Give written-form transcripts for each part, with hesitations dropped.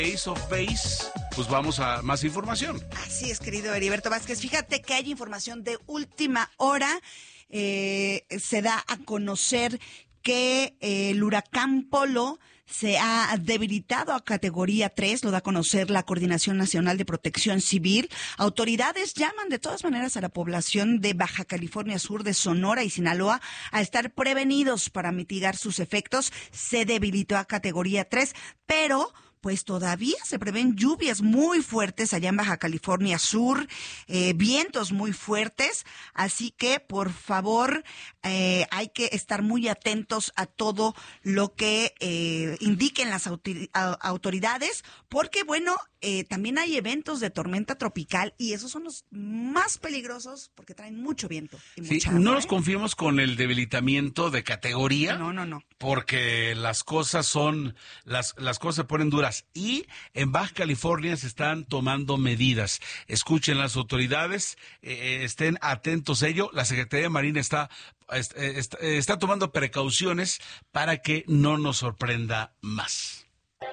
Ace of Base, pues vamos a más información. Así es, querido Heriberto Vázquez. Fíjate que hay información de última hora. Se da a conocer que el huracán Polo se ha debilitado a categoría 3, lo da a conocer la Coordinación Nacional de Protección Civil. Autoridades llaman de todas maneras a la población de Baja California Sur, de Sonora y Sinaloa a estar prevenidos para mitigar sus efectos. Se debilitó a categoría 3, pero pues todavía se prevén lluvias muy fuertes allá en Baja California Sur, vientos muy fuertes, así que por favor hay que estar muy atentos a todo lo que indiquen las autoridades, porque bueno, también hay eventos de tormenta tropical y esos son los más peligrosos porque traen mucho viento y mucha agua, no nos confiemos con el debilitamiento de categoría. No. Porque las cosas las cosas se ponen duras y en Baja California se están tomando medidas. Escuchen las autoridades, estén atentos a ello. La Secretaría de Marina está tomando precauciones para que no nos sorprenda más.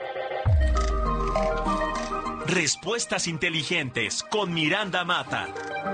Respuestas inteligentes con Miranda Mata.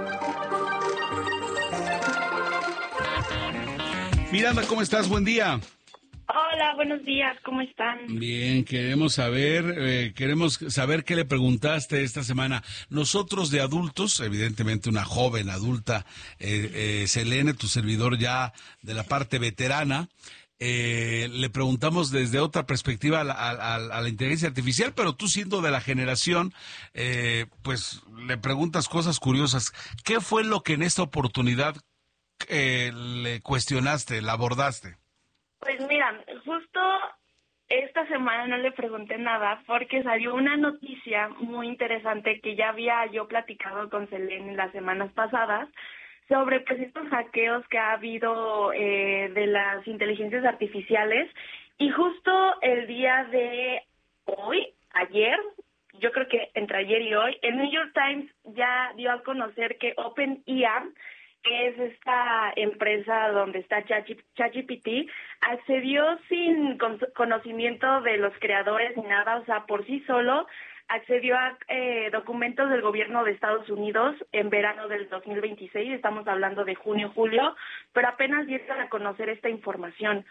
Miranda, ¿cómo estás? Buen día. Hola, buenos días, ¿cómo están? Bien, queremos saber qué le preguntaste esta semana. Nosotros de adultos, evidentemente una joven adulta, Selene, tu servidor ya de la parte veterana, le preguntamos desde otra perspectiva a la inteligencia artificial, pero tú siendo de la generación, pues le preguntas cosas curiosas. ¿Qué fue lo que en esta oportunidad le cuestionaste, la abordaste? Pues mira, justo esta semana no le pregunté nada porque salió una noticia muy interesante que ya había yo platicado con Selene las semanas pasadas sobre pues estos hackeos que ha habido de las inteligencias artificiales, y justo el día de hoy, ayer, yo creo que entre ayer y hoy, el New York Times ya dio a conocer que OpenAI, que es esta empresa donde está ChatGPT, accedió sin conocimiento de los creadores ni nada, o sea, por sí solo accedió a documentos del gobierno de Estados Unidos en verano del 2026, estamos hablando de junio, julio, pero apenas dieron a conocer esta información.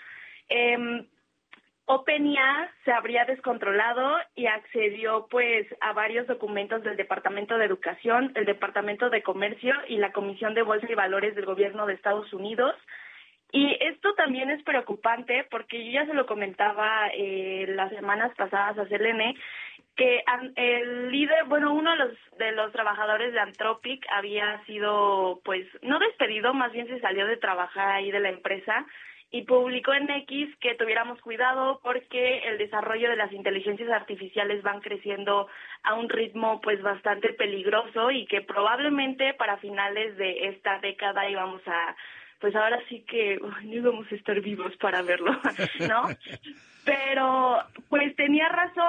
OpenAI se habría descontrolado y accedió pues a varios documentos del Departamento de Educación, el Departamento de Comercio y la Comisión de Bolsa y Valores del Gobierno de Estados Unidos. Y esto también es preocupante porque yo ya se lo comentaba las semanas pasadas a Selene, que el líder, uno de los trabajadores de Anthropic había sido pues no despedido, más bien se salió de trabajar ahí de la empresa, y publicó en X que tuviéramos cuidado porque el desarrollo de las inteligencias artificiales van creciendo a un ritmo pues bastante peligroso y que probablemente para finales de esta década íbamos a, pues ahora sí que no íbamos a estar vivos para verlo, ¿no? Pero pues tiene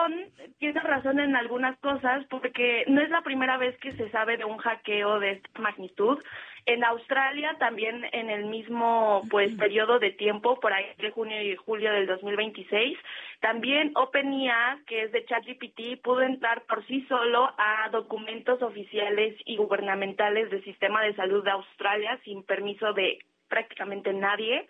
razón en algunas cosas, porque no es la primera vez que se sabe de un hackeo de esta magnitud. En Australia también en el mismo pues periodo de tiempo, por ahí de junio y julio del 2026, también OpenAI, que es de ChatGPT, pudo entrar por sí solo a documentos oficiales y gubernamentales del sistema de salud de Australia sin permiso de prácticamente nadie.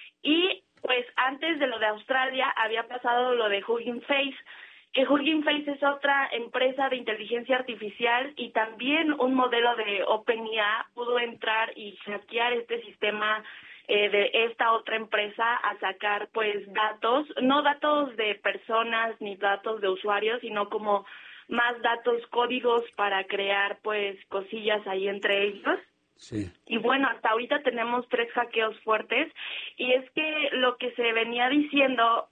Y pues antes de lo de Australia había pasado lo de Hugging Face, que Hugging Face es otra empresa de inteligencia artificial y también un modelo de OpenAI pudo entrar y hackear este sistema de esta otra empresa a sacar pues datos, no datos de personas ni datos de usuarios, sino como más datos, códigos para crear pues cosillas ahí entre ellos. Sí. Y bueno, hasta ahorita tenemos 3 hackeos fuertes, y es que lo que se venía diciendo,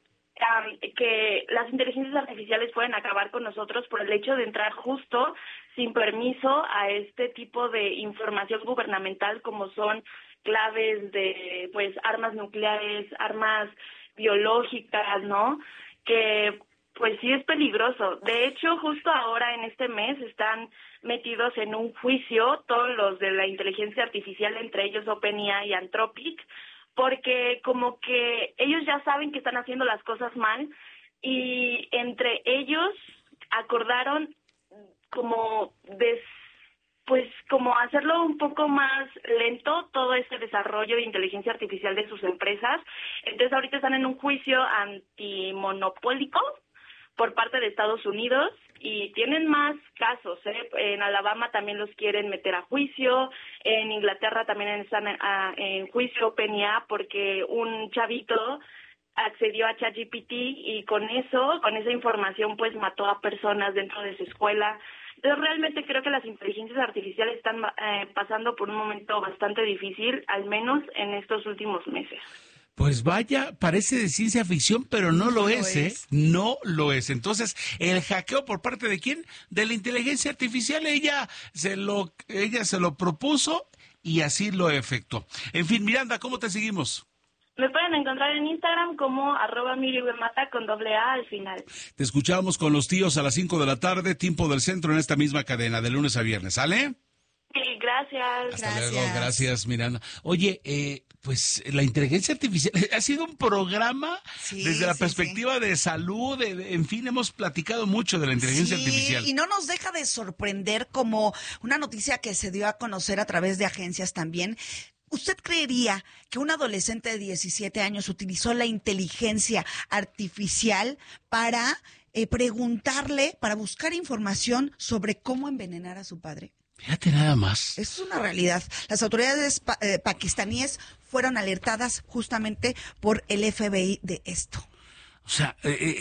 que las inteligencias artificiales pueden acabar con nosotros por el hecho de entrar justo sin permiso a este tipo de información gubernamental, como son claves de pues armas nucleares, armas biológicas, ¿no? Que pues sí es peligroso. De hecho, justo ahora en este mes están metidos en un juicio todos los de la inteligencia artificial, entre ellos OpenAI y Anthropic, porque como que ellos ya saben que están haciendo las cosas mal, y entre ellos acordaron como como hacerlo un poco más lento todo este desarrollo de inteligencia artificial de sus empresas. Entonces ahorita están en un juicio antimonopólico por parte de Estados Unidos y tienen más casos, ¿eh? En Alabama también los quieren meter a juicio, en Inglaterra también están en juicio OpenAI porque un chavito accedió a ChatGPT y con esa información pues mató a personas dentro de su escuela. Entonces realmente creo que las inteligencias artificiales están pasando por un momento bastante difícil, al menos en estos últimos meses. Pues vaya, parece de ciencia ficción, pero no lo es, ¿eh? No lo es. Entonces, ¿el hackeo por parte de quién? De la inteligencia artificial. Ella se lo propuso y así lo efectuó. En fin, Miranda, ¿cómo te seguimos? Me pueden encontrar en Instagram como @miriwemata con +A al final. Te escuchamos con los tíos a las 5 de la tarde, tiempo del centro, en esta misma cadena, de lunes a viernes. ¿Sale? Sí, gracias. Hasta luego, gracias, Miranda. Oye, pues la inteligencia artificial ha sido un programa desde la perspectiva de salud, en fin, hemos platicado mucho de la inteligencia artificial. Y no nos deja de sorprender como una noticia que se dio a conocer a través de agencias también. ¿Usted creería que un adolescente de 17 años utilizó la inteligencia artificial para preguntarle, para buscar información sobre cómo envenenar a su padre? Fíjate nada más. Eso es una realidad. Las autoridades pakistaníes fueron alertadas justamente por el FBI de esto. O sea,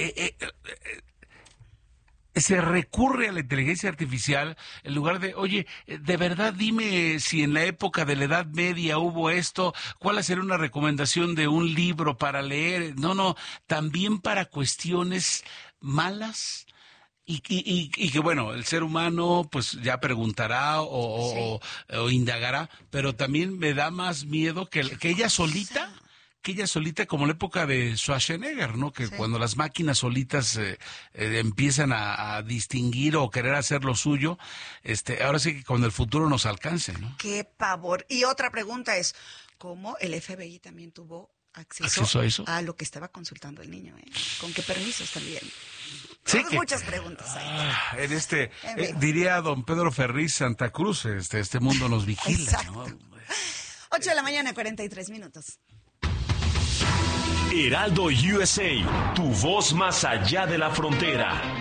se recurre a la inteligencia artificial en lugar de, oye, de verdad dime si en la época de la Edad Media hubo esto, cuál sería una recomendación de un libro para leer. No, también para cuestiones malas. Y que bueno, el ser humano pues ya preguntará o indagará, pero también me da más miedo que ella solita, como la época de Schwarzenegger, ¿no? Que cuando las máquinas solitas empiezan a distinguir o querer hacer lo suyo, ahora sí que cuando el futuro nos alcance, ¿no? Qué pavor. Y otra pregunta es, ¿cómo el FBI también tuvo acceso a eso? A lo que estaba consultando el niño, ¿eh? ¿Con qué permisos también? Sí, muchas preguntas ahí. Diría don Pedro Ferriz Santa Cruz, este mundo nos vigila. Exacto. ¿No? 8:43 a.m. Heraldo USA, tu voz más allá de la frontera.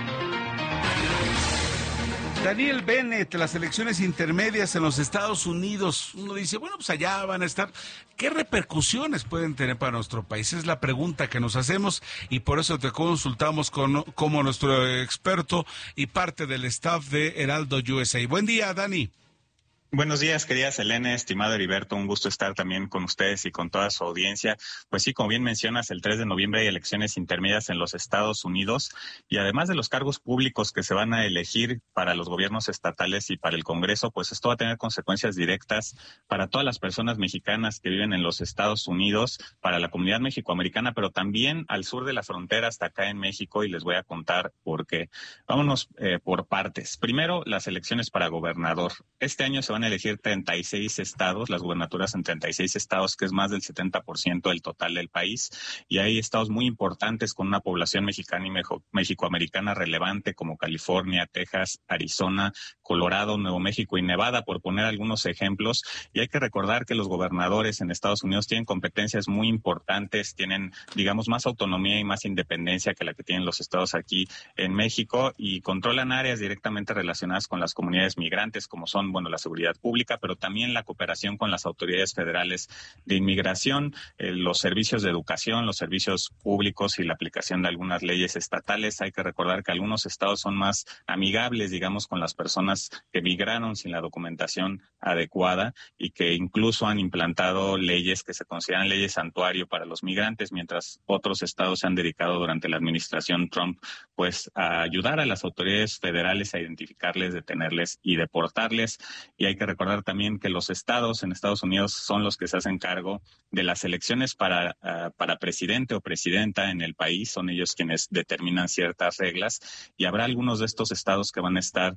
Daniel Bennett, las elecciones intermedias en los Estados Unidos. Uno dice, bueno, pues allá van a estar. ¿Qué repercusiones pueden tener para nuestro país? Es la pregunta que nos hacemos y por eso te consultamos como nuestro experto y parte del staff de Heraldo USA. Buen día, Dani. Buenos días, querida Selene, estimado Heriberto, un gusto estar también con ustedes y con toda su audiencia. Pues sí, como bien mencionas, el 3 de noviembre hay elecciones intermedias en los Estados Unidos y además de los cargos públicos que se van a elegir para los gobiernos estatales y para el Congreso, pues esto va a tener consecuencias directas para todas las personas mexicanas que viven en los Estados Unidos, para la comunidad mexicoamericana, pero también al sur de la frontera hasta acá en México, y les voy a contar por qué. Vámonos por partes. Primero, las elecciones para gobernador. Este año se van a elegir 36 estados, las gubernaturas en 36 estados, que es más del 70% del total del país, y hay estados muy importantes con una población mexicana y mexicoamericana relevante como California, Texas, Arizona, Colorado, Nuevo México y Nevada, por poner algunos ejemplos. Y hay que recordar que los gobernadores en Estados Unidos tienen competencias muy importantes, tienen, digamos, más autonomía y más independencia que la que tienen los estados aquí en México, y controlan áreas directamente relacionadas con las comunidades migrantes, como son, bueno, la seguridad pública, pero también la cooperación con las autoridades federales de inmigración, los servicios de educación, los servicios públicos y la aplicación de algunas leyes estatales. Hay que recordar que algunos estados son más amigables, digamos, con las personas que migraron sin la documentación adecuada y que incluso han implantado leyes que se consideran leyes santuario para los migrantes, mientras otros estados se han dedicado durante la administración Trump pues a ayudar a las autoridades federales a identificarles, detenerles y deportarles. Y hay que recordar también que los estados en Estados Unidos son los que se hacen cargo de las elecciones para presidente o presidenta en el país. Son ellos quienes determinan ciertas reglas y habrá algunos de estos estados que van a estar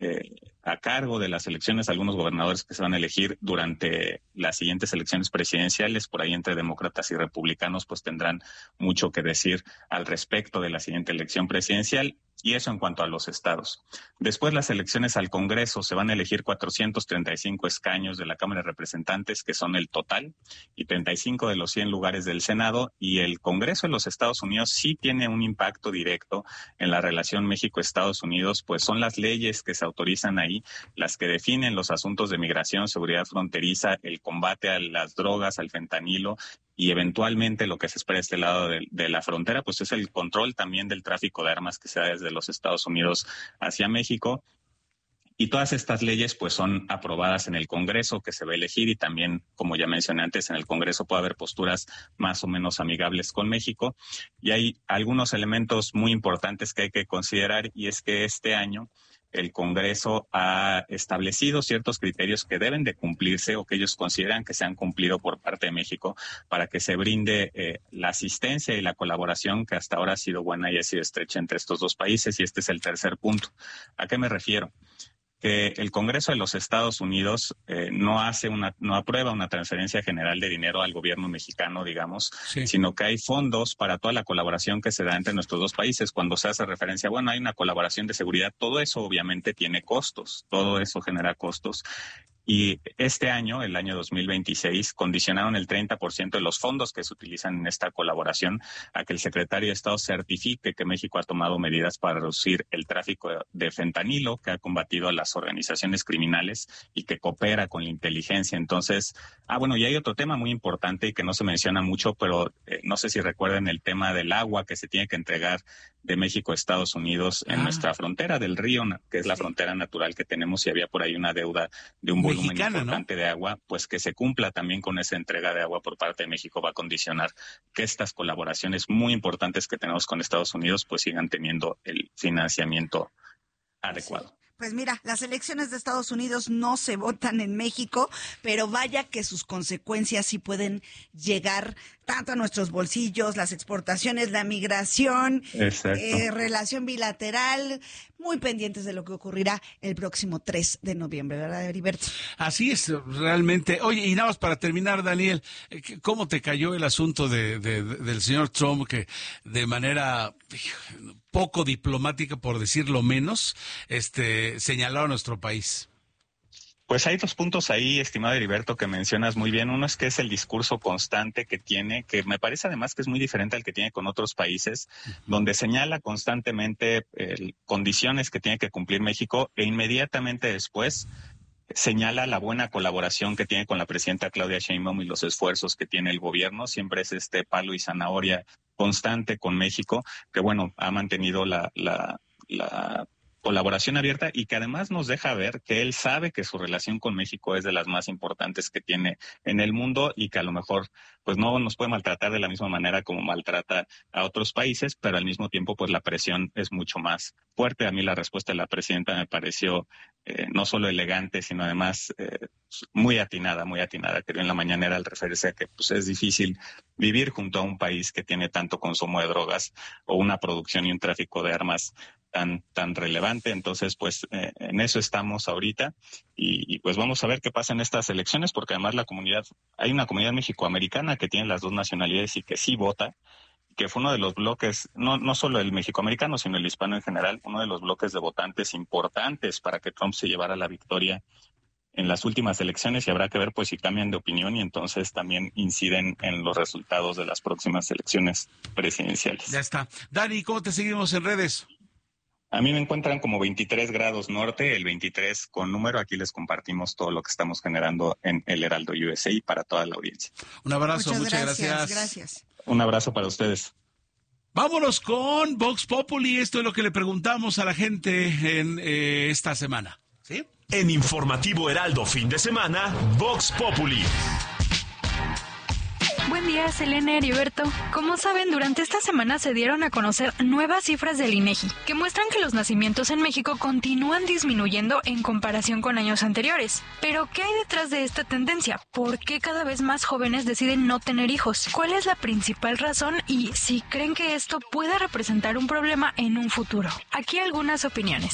a cargo de las elecciones, algunos gobernadores que se van a elegir durante las siguientes elecciones presidenciales. Por ahí entre demócratas y republicanos pues tendrán mucho que decir al respecto de la siguiente elección presidencial. Y eso en cuanto a los estados. Después, las elecciones al Congreso, se van a elegir 435 escaños de la Cámara de Representantes, que son el total, y 35 de los 100 lugares del Senado. Y el Congreso de los Estados Unidos sí tiene un impacto directo en la relación México-Estados Unidos, pues son las leyes que se autorizan ahí las que definen los asuntos de migración, seguridad fronteriza, el combate a las drogas, al fentanilo, y eventualmente lo que se espera de este lado de la frontera, pues es el control también del tráfico de armas que se da desde los Estados Unidos hacia México. Y todas estas leyes pues son aprobadas en el Congreso, que se va a elegir, y también, como ya mencioné antes, en el Congreso puede haber posturas más o menos amigables con México. Y hay algunos elementos muy importantes que hay que considerar, y es que este año el Congreso ha establecido ciertos criterios que deben de cumplirse o que ellos consideran que se han cumplido por parte de México para que se brinde la asistencia y la colaboración que hasta ahora ha sido buena y ha sido estrecha entre estos dos países. Y este es el tercer punto. ¿A qué me refiero? Que el Congreso de los Estados Unidos no aprueba una transferencia general de dinero al gobierno mexicano, digamos, sí, sino que hay fondos para toda la colaboración que se da entre nuestros dos países. Cuando se hace referencia, bueno, hay una colaboración de seguridad, todo eso obviamente tiene costos, todo eso genera costos. Y este año, el año 2026, condicionaron el 30% de los fondos que se utilizan en esta colaboración a que el secretario de Estado certifique que México ha tomado medidas para reducir el tráfico de fentanilo, que ha combatido a las organizaciones criminales y que coopera con la inteligencia. Entonces, bueno, y hay otro tema muy importante y que no se menciona mucho, pero no sé si recuerdan el tema del agua que se tiene que entregar de México a Estados Unidos en nuestra frontera del río, que es la frontera natural que tenemos, y había por ahí una deuda de un volumen importante, ¿no?, de agua, pues que se cumpla también con esa entrega de agua por parte de México va a condicionar que estas colaboraciones muy importantes que tenemos con Estados Unidos pues sigan teniendo el financiamiento adecuado. Sí. Pues mira, las elecciones de Estados Unidos no se votan en México, pero vaya que sus consecuencias sí pueden llegar tanto a nuestros bolsillos, las exportaciones, la migración, relación bilateral, muy pendientes de lo que ocurrirá el próximo 3 de noviembre, ¿verdad, Heriberto? Así es, realmente. Oye, y nada más para terminar, Daniel, ¿cómo te cayó el asunto del señor Trump, que de manera poco diplomática, por decirlo menos, señaló a nuestro país? Pues hay dos puntos ahí, estimado Heriberto, que mencionas muy bien. Uno es que es el discurso constante que tiene, que me parece además que es muy diferente al que tiene con otros países, donde señala constantemente condiciones que tiene que cumplir México e inmediatamente después señala la buena colaboración que tiene con la presidenta Claudia Sheinbaum y los esfuerzos que tiene el gobierno. Siempre es palo y zanahoria constante con México, que bueno, ha mantenido la colaboración abierta y que además nos deja ver que él sabe que su relación con México es de las más importantes que tiene en el mundo y que a lo mejor pues no nos puede maltratar de la misma manera como maltrata a otros países, pero al mismo tiempo pues la presión es mucho más fuerte. A mí la respuesta de la presidenta me pareció no solo elegante, sino además muy atinada, que dio en la mañanera al referirse a que pues es difícil vivir junto a un país que tiene tanto consumo de drogas o una producción y un tráfico de armas tan relevante. Entonces, pues en eso estamos ahorita y pues vamos a ver qué pasa en estas elecciones, porque además hay una comunidad mexicoamericana que tiene las dos nacionalidades y que sí vota, que fue uno de los bloques, no solo el mexicoamericano, sino el hispano en general, uno de los bloques de votantes importantes para que Trump se llevara la victoria en las últimas elecciones, y habrá que ver pues si cambian de opinión y entonces también inciden en los resultados de las próximas elecciones presidenciales. Ya está. Dani, ¿cómo te seguimos en redes? A mí me encuentran como 23 grados norte, el 23 con número. Aquí les compartimos todo lo que estamos generando en el Heraldo USA para toda la audiencia. Un abrazo, muchas gracias. Un abrazo para ustedes. Vámonos con Vox Populi. Esto es lo que le preguntamos a la gente en esta semana. ¿Sí? En Informativo Heraldo Fin de Semana, Vox Populi. Buen día, Selene, Heriberto. Como saben, durante esta semana se dieron a conocer nuevas cifras del INEGI, que muestran que los nacimientos en México continúan disminuyendo en comparación con años anteriores. Pero, ¿qué hay detrás de esta tendencia? ¿Por qué cada vez más jóvenes deciden no tener hijos? ¿Cuál es la principal razón? Y si creen que esto puede representar un problema en un futuro. Aquí algunas opiniones.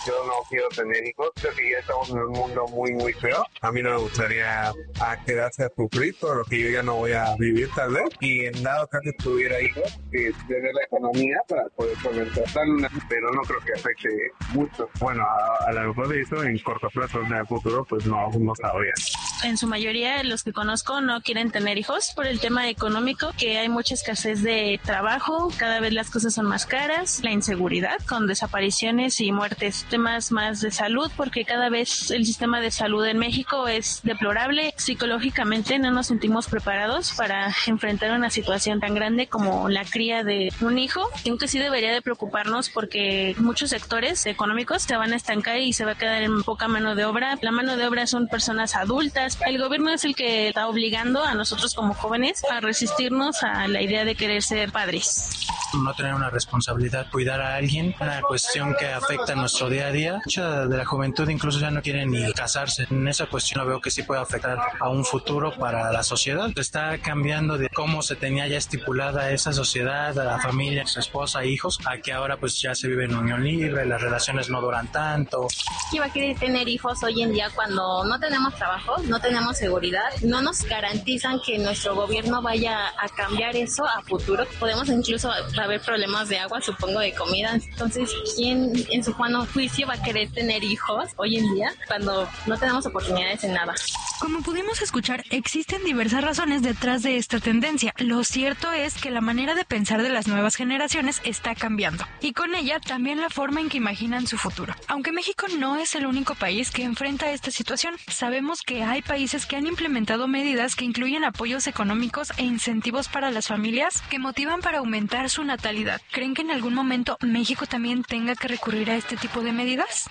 Yo no quiero tener hijos, creo que ya estamos en un mundo muy, muy feo. A mí no me gustaría quedarse a sufrir todo lo que yo ya no voy a vivir tal vez. Y en dado caso que tuviera hijos, tener la economía para poder solventar una, pero no creo que afecte mucho. Bueno, a lo mejor de eso en corto plazo, en el futuro, pues no sabría. En su mayoría, los que conozco no quieren tener hijos por el tema económico, que hay mucha escasez de trabajo, cada vez las cosas son más caras, la inseguridad con desapariciones y muertes, temas más de salud, porque cada vez el sistema de salud en México es deplorable. Psicológicamente no nos sentimos preparados para enfrentar una situación tan grande como la cría de un hijo. Creo que sí debería de preocuparnos porque muchos sectores económicos se van a estancar y se va a quedar en poca mano de obra. La mano de obra son personas adultas. El gobierno es el que está obligando a nosotros como jóvenes a resistirnos a la idea de querer ser padres. No tener una responsabilidad, cuidar a alguien, una cuestión que afecta a nuestro día a día. Mucha de la juventud incluso ya no quiere ni casarse. En esa cuestión veo que sí puede afectar a un futuro para la sociedad. Está cambiando de cómo se tenía ya estipulada esa sociedad, a la familia, su esposa, hijos, a que ahora pues ya se vive en unión libre, las relaciones no duran tanto. ¿Quién va a querer tener hijos hoy en día cuando no tenemos trabajo, no tenemos seguridad, no nos garantizan que nuestro gobierno vaya a cambiar eso a futuro? Podemos incluso haber problemas de agua, supongo, de comida. Entonces, ¿quién en su sano juicio va a querer tener hijos hoy en día cuando no tenemos oportunidades en nada? Como pudimos escuchar, existen diversas razones detrás de esta tendencia. Lo cierto es que la manera de pensar de las nuevas generaciones está cambiando, y con ella también la forma en que imaginan su futuro. Aunque México no es el único país que enfrenta esta situación, sabemos que hay países que han implementado medidas que incluyen apoyos económicos e incentivos para las familias que motivan para aumentar su natalidad. ¿Creen que en algún momento México también tenga que recurrir a este tipo de medidas?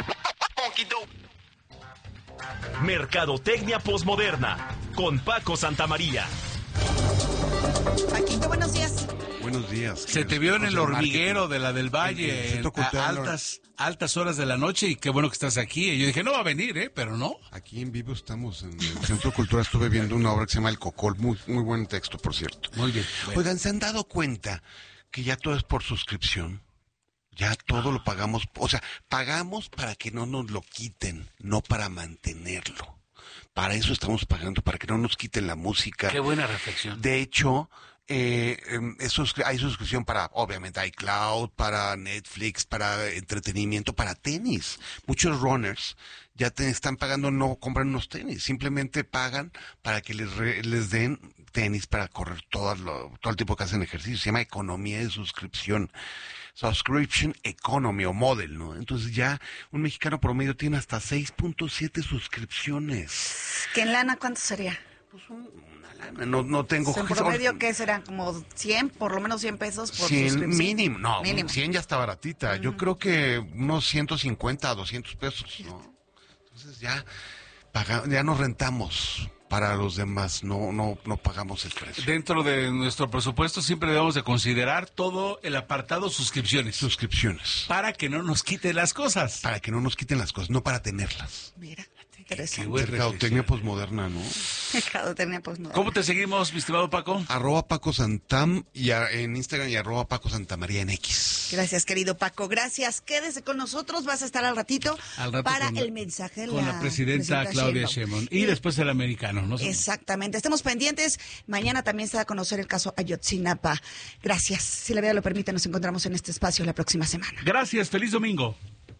Mercadotecnia Postmoderna con Paco Santamaría. Paquito, buenos días. Buenos días. Se te vio en el hormiguero de la del Valle a altas horas de la noche, y qué bueno que estás aquí. Y yo dije, no va a venir, pero no. Aquí en vivo estamos en el Centro Cultural. Estuve viendo una obra que se llama El Cocol. Muy, muy buen texto, por cierto. Muy bien. Bueno. Oigan, ¿se han dado cuenta que ya todo es por suscripción? Ya todo lo pagamos, o sea, pagamos para que no nos lo quiten, no para mantenerlo. Para eso estamos pagando, para que no nos quiten la música. Qué buena reflexión. De hecho, hay suscripción para, obviamente, iCloud, para Netflix, para entretenimiento, para tenis. Muchos runners ya están pagando, no compran unos tenis, simplemente pagan para que les den tenis para correr todo el tiempo que hacen ejercicio. Se llama economía de suscripción. Subscription Economy o Model, ¿no? Entonces ya un mexicano promedio tiene hasta 6.7 suscripciones. ¿Que en lana cuánto sería? Pues una lana, no tengo... ¿En promedio qué será? ¿Como 100? Por lo menos 100 pesos por 100 suscripción. Mínimo, no, mínimo. 100 ya está baratita. Yo creo que unos 150 a 200 pesos, ¿no? Entonces ya nos rentamos. Para los demás, no pagamos el precio. Dentro de nuestro presupuesto siempre debemos de considerar todo el apartado suscripciones. Suscripciones. Para que no nos quiten las cosas. Para que no nos quiten las cosas, no para tenerlas. Mira, interesante. Mercadotecnia postmoderna, ¿no? Mercadotecnia postmoderna. ¿Cómo te seguimos, mi estimado Paco? @Paco Santam en Instagram y @Paco Santamaría en X. Gracias, querido Paco. Gracias. Quédese con nosotros. Vas a estar al ratito para el mensaje de con la presidenta Claudia Sheinbaum. Y después el americano. ¿No? Exactamente. Estemos pendientes. Mañana también se da a conocer el caso Ayotzinapa. Gracias. Si la vida lo permite, nos encontramos en este espacio la próxima semana. Gracias. Feliz domingo.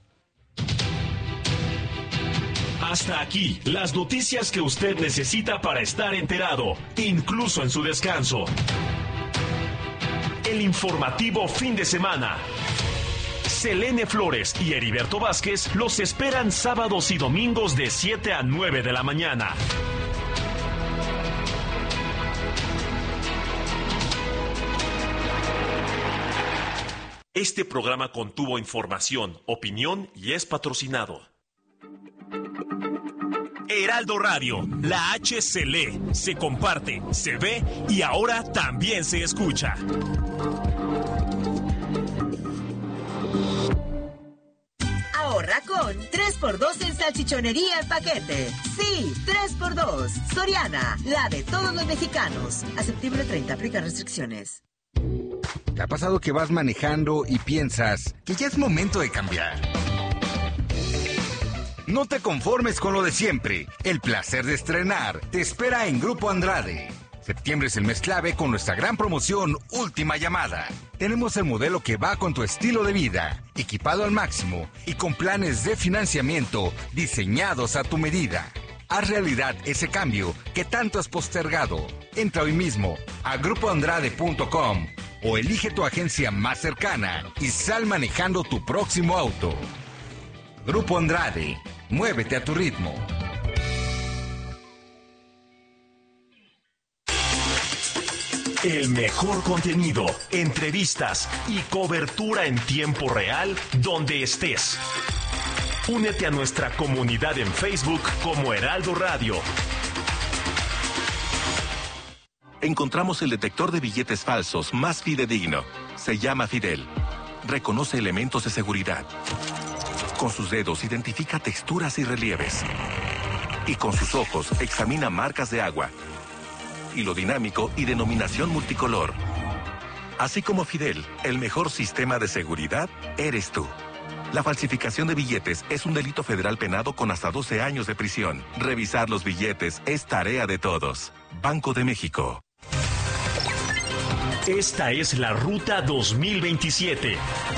Hasta aquí, las noticias que usted necesita para estar enterado, incluso en su descanso. El informativo fin de semana. Selene Flores y Heriberto Vázquez los esperan sábados y domingos de 7 a 9 de la mañana. Este programa contuvo información, opinión y es patrocinado. Heraldo Radio, la H se lee, se comparte, se ve y ahora también se escucha. Ahorra con 3x2 en salchichonería el paquete. Sí, 3x2. Soriana, la de todos los mexicanos. A septiembre 30, aplica restricciones. ¿Te ha pasado que vas manejando y piensas que ya es momento de cambiar? No te conformes con lo de siempre. El placer de estrenar te espera en Grupo Andrade. Septiembre es el mes clave con nuestra gran promoción Última Llamada. Tenemos el modelo que va con tu estilo de vida, equipado al máximo y con planes de financiamiento diseñados a tu medida. Haz realidad ese cambio que tanto has postergado. Entra hoy mismo a grupoandrade.com o elige tu agencia más cercana y sal manejando tu próximo auto. Grupo Andrade, muévete a tu ritmo. El mejor contenido, entrevistas y cobertura en tiempo real donde estés. Únete a nuestra comunidad en Facebook como Heraldo Radio. Encontramos el detector de billetes falsos más fidedigno. Se llama Fidel. Reconoce elementos de seguridad. Con sus dedos identifica texturas y relieves. Y con sus ojos examina marcas de agua, hilo dinámico y denominación multicolor. Así como Fidel, el mejor sistema de seguridad eres tú. La falsificación de billetes es un delito federal penado con hasta 12 años de prisión. Revisar los billetes es tarea de todos. Banco de México. Esta es la Ruta 2027.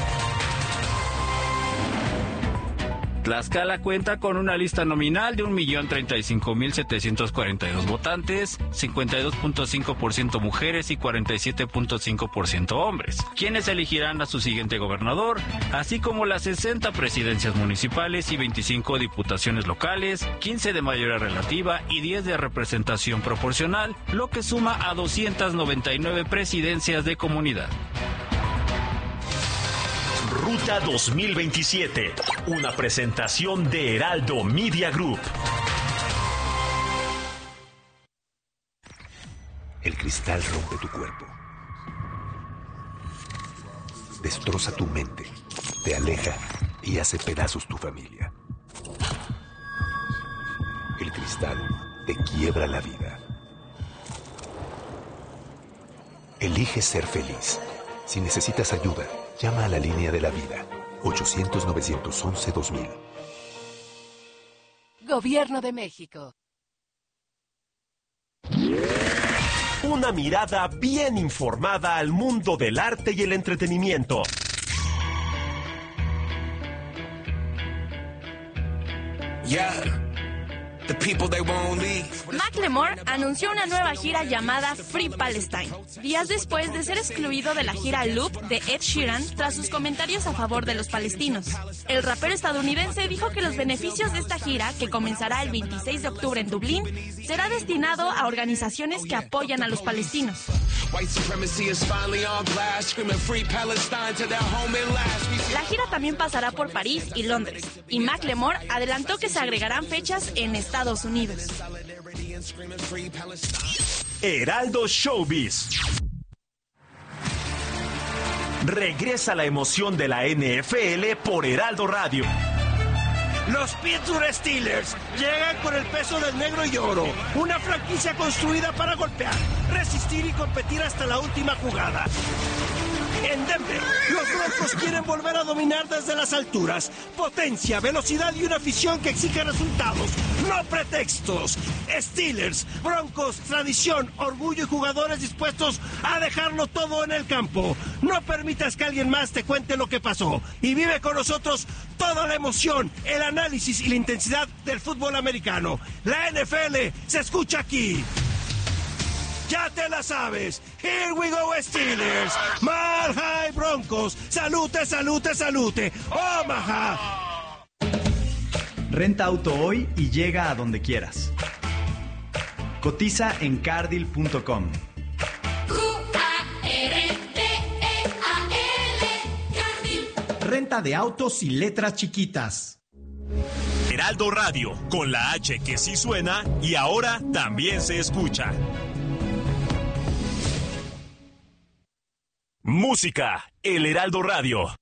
Tlaxcala cuenta con una lista nominal de 1,035,742 votantes, 52.5% mujeres y 47.5% hombres, quienes elegirán a su siguiente gobernador, así como las 60 presidencias municipales y 25 diputaciones locales, 15 de mayoría relativa y 10 de representación proporcional, lo que suma a 299 presidencias de comunidad. Ruta 2027, una presentación de Heraldo Media Group. El cristal rompe tu cuerpo, destroza tu mente, te aleja y hace pedazos tu familia. El cristal te quiebra la vida. Elige ser feliz. Si necesitas ayuda, llama a la línea de la vida, 800-911-2000. Gobierno de México. Una mirada bien informada al mundo del arte y el entretenimiento. Macklemore anunció una nueva gira llamada Free Palestine, días después de ser excluido de la gira Loop de Ed Sheeran tras sus comentarios a favor de los palestinos. El rapero estadounidense dijo que los beneficios de esta gira, que comenzará el 26 de octubre en Dublín, será destinado a organizaciones que apoyan a los palestinos. La gira también pasará por París y Londres, y Macklemore adelantó que se agregarán fechas en Estados Unidos. Heraldo Showbiz. Regresa la emoción de la NFL por Heraldo Radio. Los Pittsburgh Steelers llegan con el peso del negro y oro, una franquicia construida para golpear, resistir y competir hasta la última jugada. En Denver, los Broncos quieren volver a dominar desde las alturas. Potencia, velocidad y una afición que exige resultados, no pretextos. Steelers, Broncos, tradición, orgullo y jugadores dispuestos a dejarlo todo en el campo. No permitas que alguien más te cuente lo que pasó y vive con nosotros toda la emoción, el análisis y la intensidad del fútbol americano. La NFL se escucha aquí. Ya te la sabes. Here we go, Steelers. Mile High Broncos. Salute, salute, salute. Omaha. Renta auto hoy y llega a donde quieras. Cotiza en cardil.com. Renta de autos y letras chiquitas. Heraldo Radio, con la H que sí suena y ahora también se escucha. Música, el Heraldo Radio.